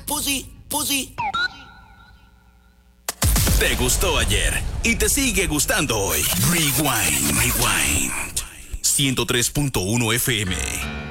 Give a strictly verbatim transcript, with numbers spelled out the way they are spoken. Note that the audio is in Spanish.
pussy, pussy. Te gustó ayer y te sigue gustando hoy. Rewind, rewind. ciento tres punto uno F M.